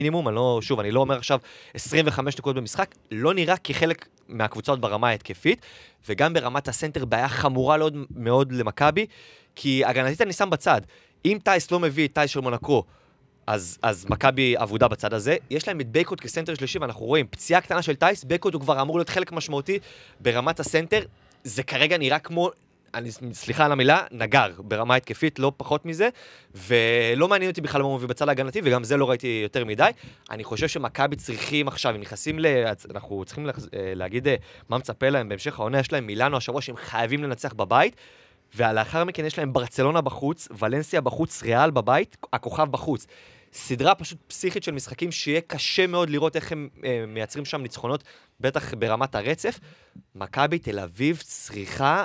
מינימום, אני לא אומר עכשיו 25 נקודות במשחק, לא נראה כחלק מהקבוצות ברמה ההתקפית, וגם ברמת הסנטר בעיה חמורה מאוד למכבי, כי הגנתית אני שם בצד. אם טייס לא מביא את טייס של מונקו, אז מכבי עבודה בצד הזה. יש להם את בייקוט כסנטר שלישי, ואנחנו רואים פציעה קטנה של טייס, בייקוט הוא כבר אמור להיות חלק משמעותי ברמת הסנטר. זה כרגע נראה כמו, סליחה על המילה, נגר ברמה התקפית, לא פחות מזה, ולא מעניין אותי בכלל מה הוא מביא בצד ההגנתי, וגם זה לא ראיתי יותר מדי. אני חושב שמכבי צריכים עכשיו, הם נכנסים אנחנו צריכים להגיד מה מצפה להם בהמשך העונה, יש להם מילאנו השבוע שהם חייבים לנצח בבית, ולאחר מכן יש להם ברצלונה בחוץ, ולנסיה בחוץ, ריאל בבית, הכוכב בחוץ. סדרה פשוט פסיכית של משחקים שיהיה קשה מאוד לראות איך הם מייצרים שם ניצחונות, בטח ברמת הרצף. מכבי תל אביב צריכה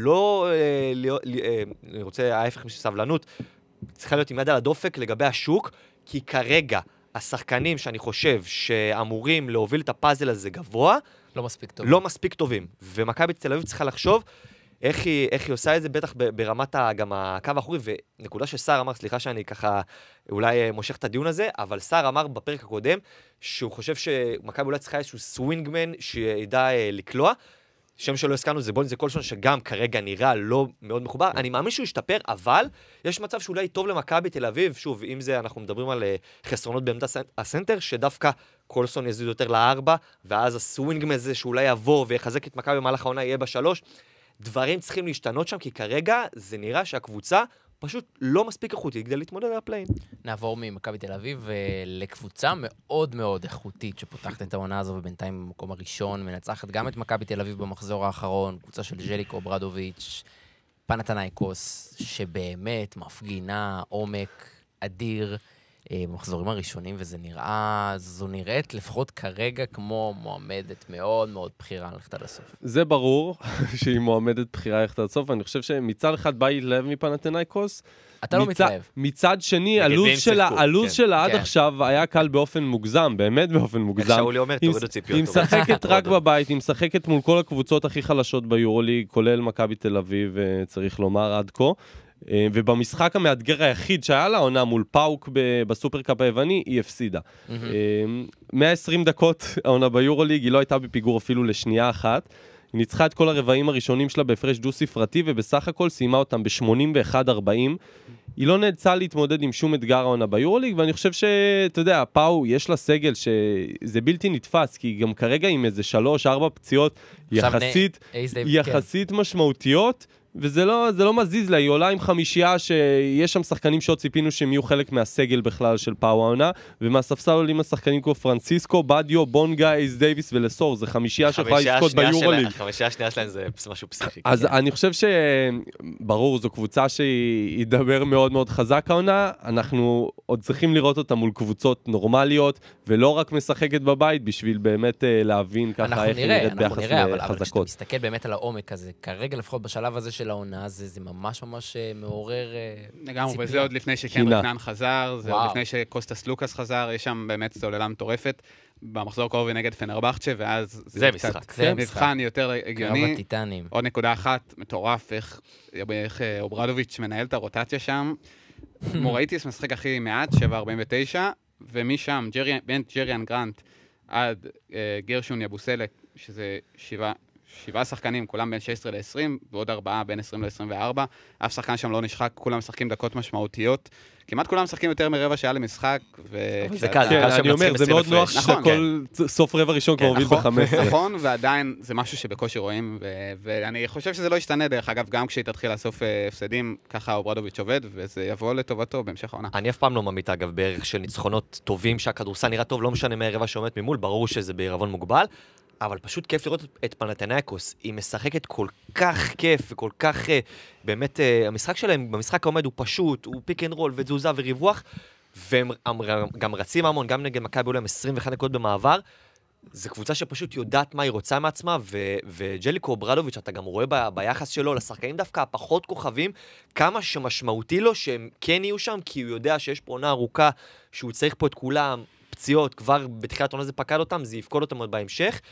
אני רוצה ההפך של סבלנות, צריכה להיות עם יד על הדופק לגבי השוק, כי כרגע השחקנים שאני חושב שאמורים להוביל את הפאזל הזה גבוה, לא מספיק טובים. ומכבי תל אביב צריכה לחשוב איך היא עושה את זה, בטח ברמת גם הקו האחורי, ונקודה שסער אמר, סליחה שאני ככה אולי מושך את הדיון הזה, אבל סער אמר בפרק הקודם, שהוא חושב שמכבי אולי צריכה איזשהו סווינגמן שידע לקלוע, שם שלא הסכמנו זה בוליס קולסון, שגם כרגע נראה לא מאוד מחובר, אני מאמין שהוא ישתפר, אבל יש מצב שאולי טוב למכבי תל אביב, שוב, אם זה אנחנו מדברים על חסרונות בעמדת הסנטר, שדווקא קולסון יזיד יותר לארבע, ואז הסווינגמן הזה שאולי יעבור ויחזק את מכבי במהלך העונה יהיה בשלוש, דברים צריכים להשתנות שם, כי כרגע זה נראה שהקבוצה פשוט לא מספיק איכותית כדי להתמודד על הפליין. נעבור ממכבי תל אביב לקבוצה מאוד מאוד איכותית, שפותחת את העונה הזו ובינתיים במקום הראשון, מנצחת גם את מכבי תל אביב במחזור האחרון, קבוצה של ז'ליקו ברדוביץ', פנתנייקוס, שבאמת מפגינה עומק אדיר, במחזורים הראשונים, זו נראית לפחות כרגע כמו מועמדת מאוד מאוד בחירה ללכת עד הסוף. זה ברור שהיא מועמדת בחירה ללכת עד הסוף, אני חושב שמצד אחד בא להתלהב מפנתנייקוס, אתה לא מתלהב. מצד שני, הלוז שלה עד עכשיו היה קל באופן מוגזם, באמת באופן מוגזם. איך שאולי אומר, תורידו ציפיות. היא משחקת רק בבית, היא משחקת מול כל הקבוצות הכי חלשות ביורוליג, כולל מכבי תל אביב, צריך לומר עד כה. ובמשחק המאתגר היחיד שהיה לה עונה מול פאוק בסופרקאפ היווני, היא הפסידה. 120 דקות העונה ביורוליג, היא לא הייתה בפיגור אפילו לשנייה אחת. היא ניצחה את כל הרבעים הראשונים שלה בהפרש דו ספרתי, ובסך הכל סיימה אותם ב-81-40. היא לא נאלצה להתמודד עם שום אתגר העונה ביורוליג, ואני חושב שאתה יודע, פאו, יש לה סגל שזה בלתי נתפס, כי גם כרגע עם איזה 3-4 פציעות יחסית משמעותיות, וזה לא מזיז לה, היא עולה עם חמישייה שיש שם שחקנים שעוד ציפינו שהם יהיו חלק מהסגל בכלל של פאו העונה, ומהספסל עולים השחקנים כמו פרנסיסקו, בדיו, בונגה, אייס דייביס ולסור, זה חמישייה שיכולה לזכות ביורוליג. החמישייה השנייה שלהם זה משהו פסיכי. אז אני חושב שברור, זו קבוצה שהיא ידבר מאוד מאוד חזק העונה, אנחנו עוד צריכים לראות אותה מול קבוצות נורמליות, ולא רק משחקת בבית, בשביל באמת להבין ככה איך היא נראית ביחס לחזקות. אבל כשאתה מסתכל באמת על העומק הזה, כרגע לפחות בשלב הזה של העונה, זה ממש ממש מעורר לגמרי, וזה עוד לפני שקמרקנן חזר, זה עוד לפני שקוסטס לוקאס חזר, יש שם באמת סוללה מטורפת, במחזור קרוב נגד פנרבחצ'ה, ואז זה משחק. זה מבחן יותר הגיוני. עוד נקודה אחת, מטורף, איך אוברדוביץ' מנהל את הרוטציה שם. מורייטיס משחק הכי מעט, 7.49, ומשם, בין ג'ריאן גרנט עד גרשון יבוסלק, שזה 7 שחקנים, כולם בין 16 ל-20, ועוד 4 בין 20 ל-24. אף שחקן שם לא נשחק, כולם משחקים דקות משמעותיות. כמעט כולם משחקים יותר מרבע שעה למשחק. זה קל, אני אומר, זה מאוד נוח שכל סוף רבע ראשון כבר הוביל ב-15. נכון, ועדיין זה משהו שבקושי רואים, ואני חושב שזה לא ישתנה, דרך אגב, גם כשהיא תתחיל לאסוף הפסדים, ככה אוברדוביץ' עובד, וזה יבוא לטובתו בהמשך העונה. אני אף פעם לא ממית, אגב, בערך של ניצחונות טובים, שהכדורסל נראה טוב, לא משנה מהרבע שעומד ממול, ברור שזה בעירבון מוגבל, אבל פשוט כיף לראות את פנתנייקוס. היא משחקת כל כך כיף וכל כך, באמת, המשחק שלהם במשחק העומד הוא פשוט, הוא פיק אנד רול ותזוזה וריווח, והם גם רצים המון, גם נגד מכבי אולי 21 נקודות במעבר. זו קבוצה שפשוט יודעת מה היא רוצה מעצמה, וג'ליקו ברדוביץ', אתה גם רואה ביחס שלו לשחקנים דווקא הפחות כוכבים, כמה שמשמעותי לו שהם כן יהיו שם, כי הוא יודע שיש פה עונה ארוכה, שהוא צריך פה את כולם, פציעות, כבר בתחילת עונה זה פקד אותם, זה יפקוד אותם עוד בהמשך,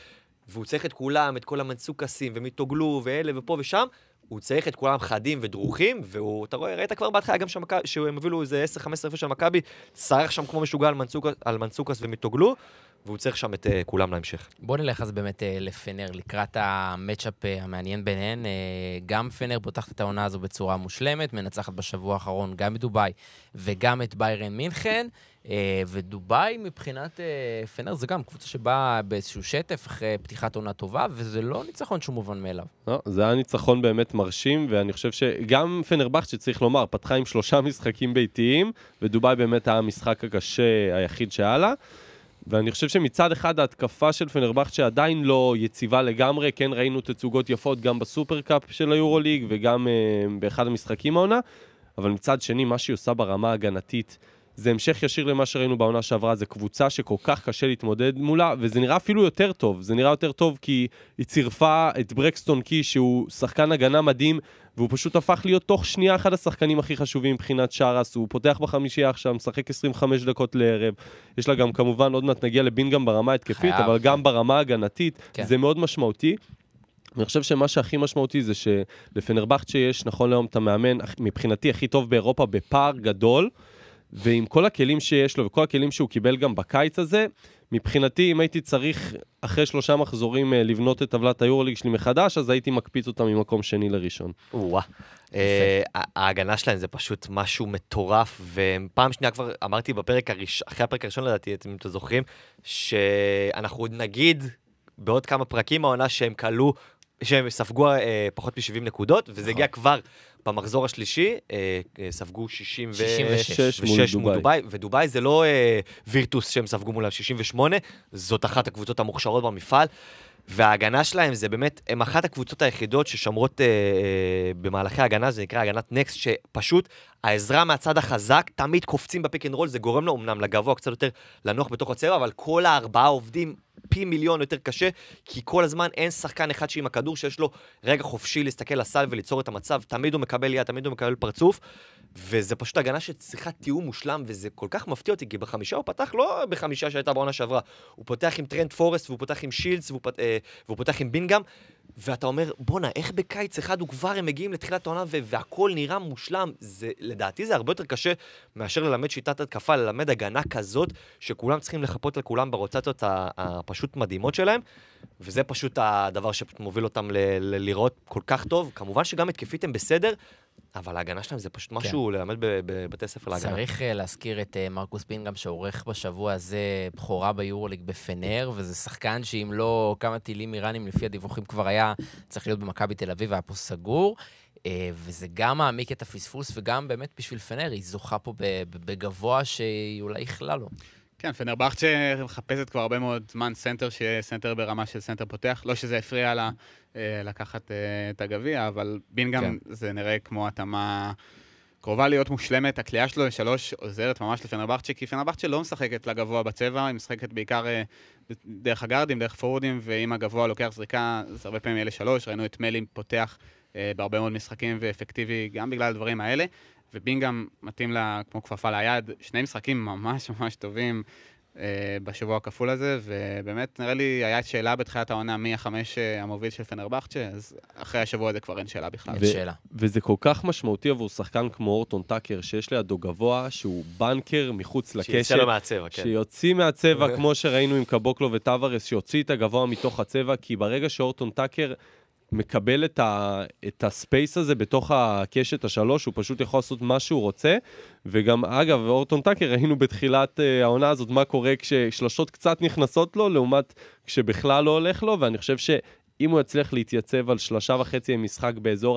והוא צריך את כולם, את כל המנסוקסים, ומתוגלו, ואלה ופה ושם, הוא צריך את כולם חדים ודרוכים, ואתה רואה, ראית כבר בהתחלה גם שהם הבילו איזה 10-15 הפרש של מכבי, שרח שם כמו משוגע על מנסוקס ומתוגלו, והוא צריך שם את כולם להמשך. בוא נלך אז באמת לפנר, לקראת המאצ'אפ המעניין ביניהן. גם פנר פותחת את העונה הזו בצורה מושלמת, מנצחת בשבוע האחרון גם בדוביי וגם את ביירן מינכן, ודוביי מבחינת פנר זה גם קבוצה שבאה באיזשהו שטף אחרי פתיחת עונה טובה, וזה לא ניצחון שום מובן מאליו. לא, זה היה ניצחון באמת מרשים, ואני חושב שגם פנרבכט שצריך לומר, פתחה עם 3 משחקים ביתיים, ודוביי באמת היה המשחק הקשה היחיד שהיה לה. ואני חושב שמצד אחד ההתקפה של פנרבכט שעדיין לא יציבה לגמרי, כן ראינו תצוגות יפות גם בסופרקאפ של היורוליג וגם באחד המשחקים העונה, אבל מצד שני מה שהיא עושה ברמה ההגנתית זה המשך ישיר למה שראינו בעונה שעברה, זה קבוצה שכל כך קשה להתמודד מולה, וזה נראה אפילו יותר טוב, זה נראה יותר טוב כי היא צירפה את ברקסטון קי שהוא שחקן הגנה מדהים, והוא פשוט הפך להיות תוך שנייה אחד השחקנים הכי חשובים מבחינת שרס, הוא פותח בחמישייה עכשיו, משחק 25 דקות לערב, יש לה גם כמובן, עוד מעט נגיע לבינגהם ברמה התקפית, אבל גם ברמה הגנתית, זה מאוד משמעותי. אני חושב שמה שהכי משמעותי זה שלפנרבכט שיש נכון להיום את המאמן, מבחינתי הכי טוב באירופה בפער גדול, ועם כל הכלים שיש לו וכל הכלים שהוא קיבל גם בקיץ הזה, מבחינתי אם הייתי צריך אחרי 3 מחזורים לבנות את טבלת היורוליג שלי מחדש, אז הייתי מקפיץ אותה ממקום שני לראשון. ההגנה שלהם זה פשוט משהו מטורף, ופעם שנייה כבר אמרתי אחרי הפרק הראשון לדעתי, אם אתם זוכרים, שאנחנו נגיד בעוד כמה פרקים העונה שהם ספגו פחות מ-70 נקודות, וזה הגיע כבר במחזור השלישי, ספגו 66 מול דוביי, ודוביי זה לא וירטוס שהם ספגו מולם 68, זאת אחת הקבוצות המוכשרות במפעל, וההגנה שלהם זה באמת, הם אחת הקבוצות היחידות ששמרות במהלכי ההגנה, זה נקרא הגנת נקסט, שפשוט העזרה מהצד החזק, תמיד קופצים בפיק אנד רול, זה גורם לו אמנם לגבוה קצת יותר לנוח בתוך הצבע, אבל כל 4 עובדים פי מיליון יותר קשה, כי כל הזמן אין שחקן אחד שעם הכדור שיש לו רגע חופשי להסתכל לסל וליצור את המצב, תמיד הוא מקבל יד, תמיד הוא מקבל פרצוף, וזה פשוט הגנה שצריכה תיאום מושלם, וזה כל כך מפתיע אותי, כי בחמישה הוא פתח לא בחמישה שהייתה בעונה שעברה, הוא פותח עם טרנט פורסט, והוא פותח עם שילדס, והוא פותח עם בינגהם, ואתה אומר, בונה, איך בקיץ אחד הוא כבר הם מגיעים לתחילת העונה והכל נראה מושלם, לדעתי זה הרבה יותר קשה מאשר ללמד שיטת התקפה, ללמד הגנה כזאת, שכולם צריכים לחפות לכולם ברוטציות הפשוט מדהימות שלהם, וזה פשוט הדבר שמוביל אותם לראות כל כך טוב. כמובן שגם התקפית הם בסדר, אבל ההגנה שלהם זה פשוט משהו ללמד בבתי ספר להגנה. צריך להזכיר את מרקוס בינגהם שעורך בשבוע הזה בחורה ביורוליג בפנר, וזה שחקן שאם לא כמה טילים איראנים לפי הדיווחים כבר היה צריך להיות במכבי תל אביב, היה פה סגור, וזה גם מעמיק את הפספוס, וגם באמת בשביל פנר היא זוכה פה בגבוה שהיא אולי יכלה לו. כן, פנרבכט שמחפשת כבר הרבה מאוד זמן סנטר, שיהיה סנטר ברמה של סנטר פותח, לא שזה הפריע לה לקחת את הגביע, אבל בינגהם זה נראה כמו התאמה קרובה להיות מושלמת, הקליעה שלו ל3 עוזרת ממש לפנרבכט, כי פנרבכט שלא משחקת לגבוה בצבע, היא משחקת בעיקר דרך הגארדים, דרך פורורדים, ואם הגבוה לוקח זריקה, אז הרבה פעמים יהיה ל3, ראינו את מלים פותח בהרבה מאוד משחקים ואפקטיבי גם בגלל הדברים האלה, ובינגהם מתאים לה כמו כפפה ליד, 2 משחקים ממש ממש טובים בשבוע הכפול הזה, ובאמת נראה לי היה שאלה בתחילת העונה מי 5 המוביל של פנרבכט, אז אחרי השבוע הזה כבר אין שאלה בכלל. וזה כל כך משמעותי עבור שחקן כמו אורטון טאקר, שיש לידו גבוה, שהוא בנקר מחוץ לקשת, שיוצא לו מהצבע, כן. שיוציא מהצבע, כמו שראינו עם קבוקלו וטוורס, שיוציא את הגבוה מתוך הצבע, כי ברגע שאורטון טאקר מקבל את הספייס הזה בתוך הקשת ה3, הוא פשוט יכול לעשות מה שהוא רוצה, וגם אגב, אורטון טאקר, ראינו בתחילת העונה הזאת מה קורה כששלשות קצת נכנסות לו, לעומת כשבכלל לא הולך לו, ואני חושב שאם הוא יצליח להתייצב על 3.5 משחק באזור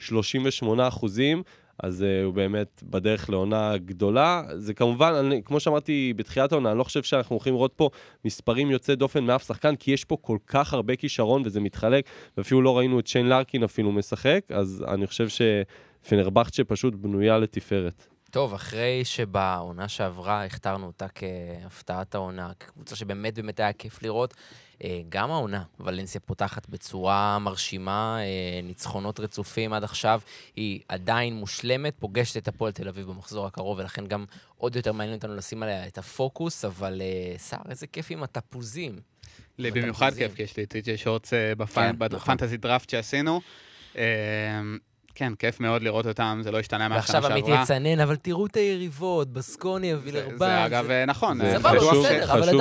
ה-38%, אז הוא באמת בדרך לעונה גדולה. זה כמובן, כמו שאמרתי בתחילת העונה, אני לא חושב שאנחנו הולכים לראות פה מספרים יוצא דופן מאף שחקן, כי יש פה כל כך הרבה כישרון וזה מתחלק, ואפילו לא ראינו את שיין לארקין אפילו משחק, אז אני חושב שפנרבכט שפשוט בנויה לתפארת. טוב, אחרי שבעונה שעברה הכתרנו אותה כהפתעת העונה, כקבוצה שבאמת באמת היה כיף לראות, גם העונה, ולנסיה פותחת בצורה מרשימה, ניצחונות רצופים עד עכשיו, היא עדיין מושלמת, פוגשת את הפועל תל אביב במחזור הקרוב, ולכן גם עוד יותר מעניין אותנו לשים עליה את הפוקוס, אבל סער, איזה כיף עם התפוזים. לי במיוחד כיף, כי יש לי טי.ג'יי שורטס בפנטזי דראפט שעשינו. כן, כיף מאוד לראות אותם, זה לא השתנה מהשנה שעברה. ועכשיו עמית יצנן, אבל תראו את היריבות, בסקוניה, וילרבן. זה אגב נכון. סבבה, בסדר, אבל